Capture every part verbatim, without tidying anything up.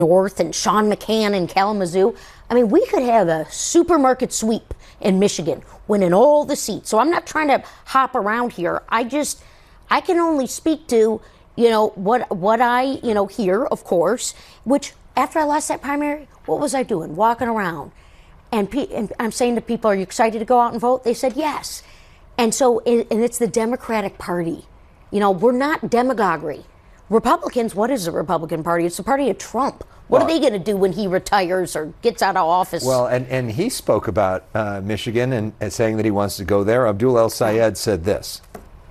North and Sean McCann in Kalamazoo. I mean, we could have a supermarket sweep in Michigan, winning all the seats. So I'm not trying to hop around here. I just, I can only speak to, you know, what what I, you know, hear, of course, which after I lost that primary, what was I doing? Walking around. And, pe- and I'm saying to people, are you excited to go out and vote? They said yes. And so, and it's the Democratic Party. You know, we're not demagoguery. Republicans, what is the Republican Party? It's the party of Trump. What well, are they going to do when he retires or gets out of office? Well, and, and he spoke about uh, Michigan and, and saying that he wants to go there. Abdul El Sayed said this.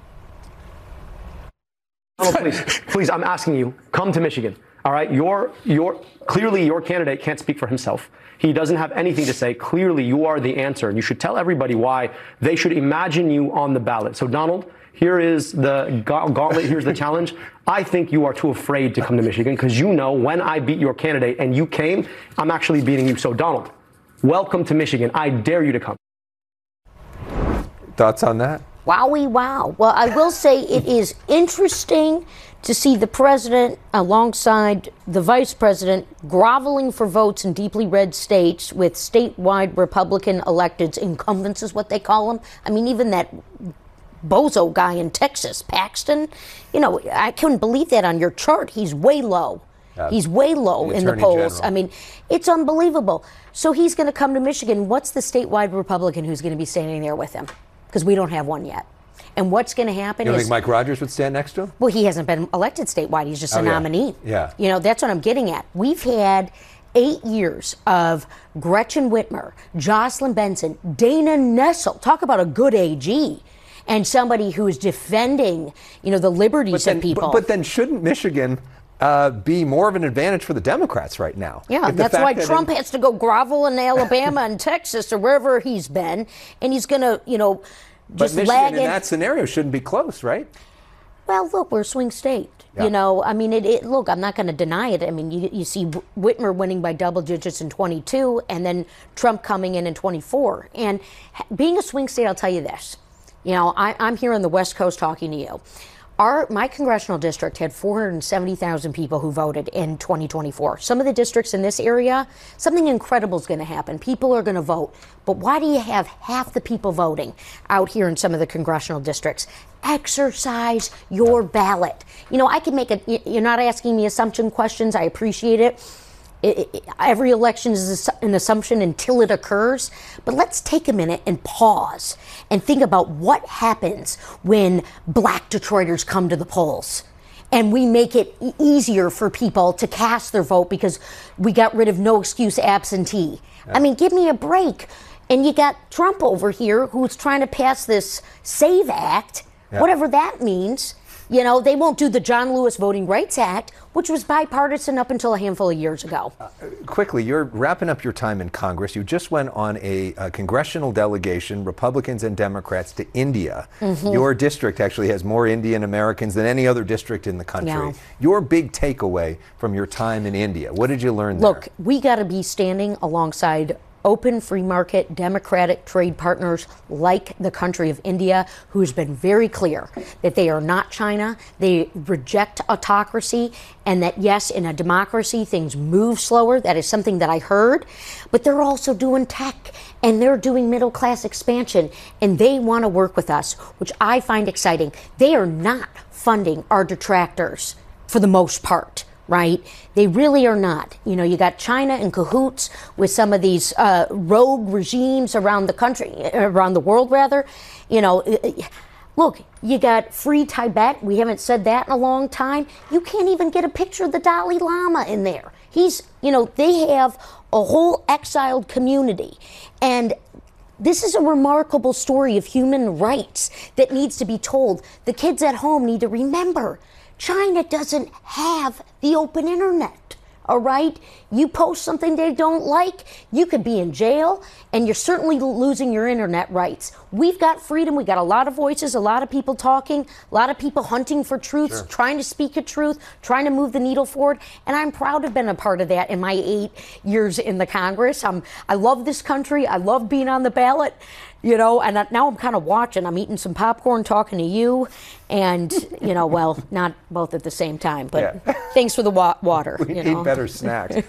Oh, please, please, I'm asking you, come to Michigan. All right, your, your, clearly your candidate can't speak for himself. He doesn't have anything to say. Clearly, you are the answer. And you should tell everybody why they should imagine you on the ballot. So, Donald, here is the gauntlet. Here's the challenge. I think you are too afraid to come to Michigan because you know when I beat your candidate and you came, I'm actually beating you. So, Donald, welcome to Michigan. I dare you to come. Thoughts on that? Wowie wow. Well, I will say it is interesting to see the president alongside the vice president groveling for votes in deeply red states with statewide Republican electeds. Incumbents is what they call them. I mean, even that bozo guy in Texas, Paxton, you know, I couldn't believe that on your chart. He's way low. Yeah. He's way low the in the polls. General. I mean, it's unbelievable. So he's going to come to Michigan. What's the statewide Republican who's going to be standing there with him? Because we don't have one yet. And what's going to happen you don't is... think Mike Rogers would stand next to him? Well, he hasn't been elected statewide. He's just a oh, yeah. nominee. Yeah. You know, that's what I'm getting at. We've had eight years of Gretchen Whitmer, Jocelyn Benson, Dana Nessel. Talk about a good A G. And somebody who is defending, you know, the liberties then, of people. But, but then shouldn't Michigan uh, be more of an advantage for the Democrats right now? Yeah, that's why that Trump in- has to go grovel in Alabama and Texas or wherever he's been. And he's going to, you know... But Michigan in that scenario shouldn't be close, right? Well, look, we're a swing state. Yeah. You know, I mean, it, it, look, I'm not going to deny it. I mean, you, you see Whitmer winning by double digits in twenty-two and then Trump coming in in twenty-four. And being a swing state, I'll tell you this. You know, I, I'm here on the West Coast talking to you. Our, my congressional district had four hundred seventy thousand people who voted in twenty twenty-four. Some of the districts in this area, something incredible is going to happen. People are going to vote. But why do you have half the people voting out here in some of the congressional districts? Exercise your ballot. You know, I can make a, you're not asking me assumption questions. I appreciate it. It, it, every election is an assumption until it occurs. But let's take a minute and pause and think about what happens when black Detroiters come to the polls. And we make it e- easier for people to cast their vote because we got rid of no excuse absentee. Yeah. I mean, give me a break. And you got Trump over here who's trying to pass this SAVE Act, yeah. whatever that means. You know, they won't do the John Lewis Voting Rights Act, which was bipartisan up until a handful of years ago. Uh, quickly, you're wrapping up your time in Congress. You just went on a, a congressional delegation, Republicans and Democrats, to India. Mm-hmm. Your district actually has more Indian Americans than any other district in the country. Yeah. Your big takeaway from your time in India, what did you learn there? Look, we got to be standing alongside open, free market, democratic trade partners like the country of India, who's been very clear that they are not China. They reject autocracy, and that, yes, in a democracy, things move slower. That is something that I heard. But they're also doing tech, and they're doing middle-class expansion, and they want to work with us, which I find exciting. They are not funding our detractors for the most part. Right? They really are not. You know, you got China in cahoots with some of these uh, rogue regimes around the country, around the world, rather. You know, look, you got free Tibet. We haven't said that in a long time. You can't even get a picture of the Dalai Lama in there. He's, you know, they have a whole exiled community. And this is a remarkable story of human rights that needs to be told. The kids at home need to remember China doesn't have the open internet, all right? You post something they don't like, you could be in jail, and you're certainly losing your internet rights. We've got freedom. We got a lot of voices, a lot of people talking, a lot of people hunting for truth, sure. trying to speak a truth, trying to move the needle forward, and I'm proud to have been a part of that in my eight years in the Congress. I'm, I love this country. I love being on the ballot, you know, and now I'm kind of watching. I'm eating some popcorn, talking to you, And, you know, well, not both at the same time, but Yeah. thanks for the wa- water. We you need know? better snacks.